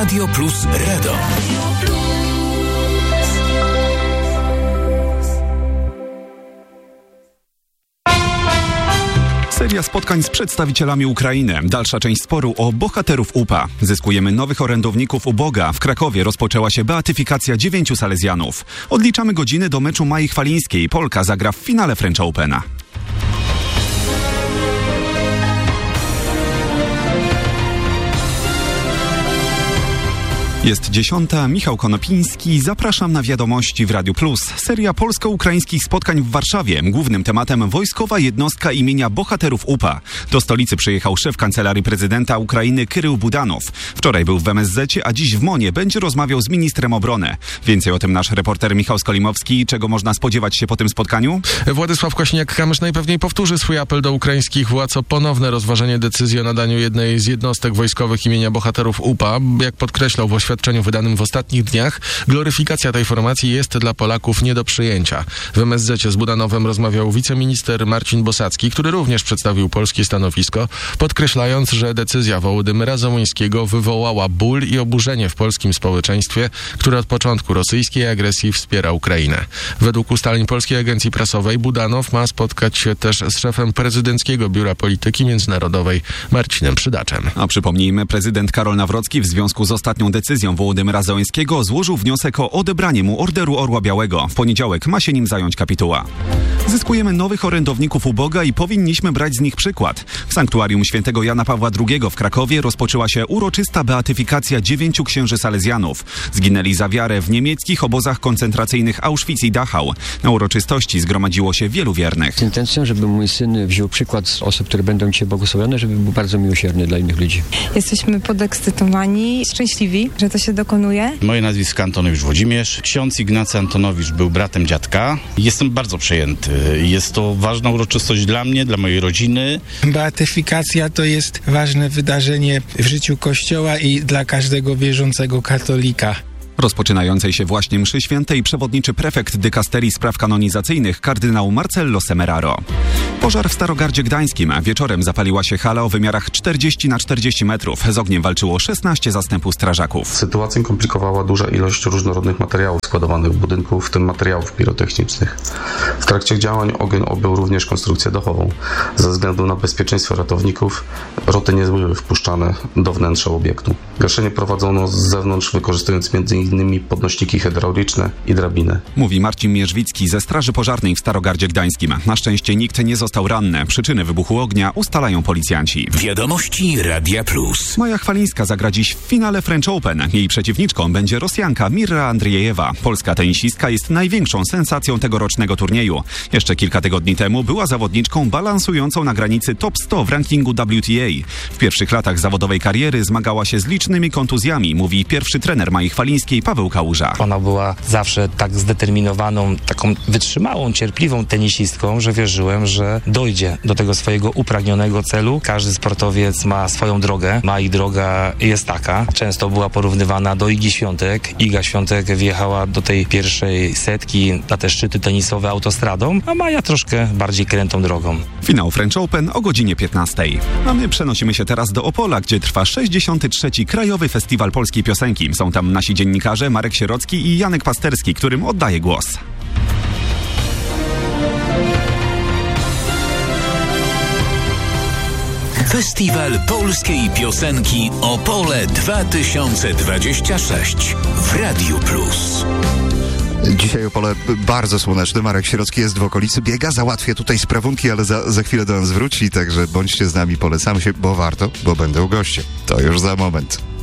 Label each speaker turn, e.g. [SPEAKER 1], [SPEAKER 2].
[SPEAKER 1] Radio Plus Radom.
[SPEAKER 2] Seria spotkań z przedstawicielami Ukrainy. Dalsza część sporu o bohaterów UPA. Zyskujemy nowych orędowników u Boga. W Krakowie rozpoczęła się beatyfikacja 9 salezjanów. Odliczamy godziny do meczu Mai Chwalińskiej. Polka zagra w finale French Opena. Jest 10. Michał Konopiński. Zapraszam na wiadomości w Radiu Plus. Seria polsko-ukraińskich spotkań w Warszawie. Głównym tematem wojskowa jednostka imienia bohaterów UPA. Do stolicy przyjechał szef Kancelarii Prezydenta Ukrainy Kyrył Budanow. Wczoraj był w MSZ-cie, a dziś w Monie będzie rozmawiał z ministrem obrony. Więcej o tym nasz reporter Michał Skolimowski. Czego można spodziewać się po tym spotkaniu?
[SPEAKER 3] Władysław Kośniak-Kamysz najpewniej powtórzy swój apel do ukraińskich władz o ponowne rozważenie decyzji o nadaniu jednej z jednostek wojskowych imienia bohaterów UPA. Jak podkreślał w oświadczeniu wydanym w ostatnich dniach, gloryfikacja tej formacji jest dla Polaków nie do przyjęcia. W MSZ-cie z Budanowem rozmawiał wiceminister Marcin Bosacki, który również przedstawił polskie stanowisko, podkreślając, że decyzja Wołodymyra Zełenskiego wywołała ból i oburzenie w polskim społeczeństwie, które od początku rosyjskiej agresji wspiera Ukrainę. Według ustaleń Polskiej Agencji Prasowej Budanow ma spotkać się też z szefem Prezydenckiego Biura Polityki Międzynarodowej Marcinem Przydaczem.
[SPEAKER 2] A przypomnijmy, prezydent Karol Nawrocki w związku z ostatnią decyzją Wołodymyra Zełenskiego złożył wniosek o odebranie mu Orderu Orła Białego. W poniedziałek ma się nim zająć kapituła. Zyskujemy nowych orędowników u Boga i powinniśmy brać z nich przykład. W sanktuarium świętego Jana Pawła II w Krakowie rozpoczęła się uroczysta beatyfikacja 9 księży salezjanów. Zginęli za wiarę w niemieckich obozach koncentracyjnych Auschwitz i Dachau. Na uroczystości zgromadziło się wielu wiernych.
[SPEAKER 4] Z intencją, żeby mój syn wziął przykład z osób, które będą dzisiaj błogosławione, żeby był bardzo miłosierny dla innych ludzi.
[SPEAKER 5] Jesteśmy podekscytowani, szczęśliwi, że to się dokonuje.
[SPEAKER 6] Moje nazwisko Antonowicz Włodzimierz. Ksiądz Ignacy Antonowicz był bratem dziadka. Jestem bardzo przejęty. Jest to ważna uroczystość dla mnie, dla mojej rodziny.
[SPEAKER 7] Beatyfikacja to jest ważne wydarzenie w życiu Kościoła i dla każdego wierzącego katolika.
[SPEAKER 2] Rozpoczynającej się właśnie mszy świętej przewodniczy prefekt dykasterii spraw kanonizacyjnych kardynał Marcello Semeraro. Pożar w Starogardzie Gdańskim. Wieczorem zapaliła się hala o wymiarach 40x40 metrów. Z ogniem walczyło 16 zastępów strażaków.
[SPEAKER 8] Sytuację komplikowała duża ilość różnorodnych materiałów składowanych w budynku, w tym materiałów pirotechnicznych. W trakcie działań ogień objął również konstrukcję dachową. Ze względu na bezpieczeństwo ratowników roty nie były wpuszczane do wnętrza obiektu. Gaszenie prowadzono z zewnątrz, wykorzystując m.in. podnośniki hydrauliczne i drabiny.
[SPEAKER 2] Mówi Marcin Mierzwicki ze Straży Pożarnej w Starogardzie Gdańskim. Na szczęście nikt nie został ranny. Przyczyny wybuchu ognia ustalają policjanci.
[SPEAKER 1] Wiadomości Radia Plus.
[SPEAKER 2] Maja Chwalińska zagra dziś w finale French Open. Jej przeciwniczką będzie Rosjanka Mirra Andriejewa. Polska tenisistka jest największą sensacją tegorocznego turnieju. Jeszcze kilka tygodni temu była zawodniczką balansującą na granicy top 100 w rankingu WTA. W pierwszych latach zawodowej kariery zmagała się z licznymi kontuzjami, mówi pierwszy trener Mai Chwalińskiej Paweł Kałuża.
[SPEAKER 9] Ona była zawsze tak zdeterminowaną, taką wytrzymałą, cierpliwą tenisistką, że wierzyłem, że dojdzie do tego swojego upragnionego celu. Każdy sportowiec ma swoją drogę. Mai droga jest taka. Często była porównywana do Igi Świątek. Iga Świątek wjechała do tej pierwszej setki na te szczyty tenisowe autostradą, a Maja troszkę bardziej krętą drogą.
[SPEAKER 2] Finał French Open o godzinie 15. A my przenosimy się teraz do Opola, gdzie trwa 63. Krajowy Festiwal Polskiej Piosenki. Są tam nasi dziennikarze Marek Sierocki i Janek Pasterski, którym oddaję głos.
[SPEAKER 1] Festiwal Polskiej Piosenki Opole 2026 w Radiu Plus.
[SPEAKER 10] Dzisiaj Opole bardzo słoneczne. Marek Sierocki jest w okolicy, biega, załatwia tutaj sprawunki, ale za chwilę do nas wróci, także bądźcie z nami, polecamy się, bo warto, bo będę gościem. To już za moment.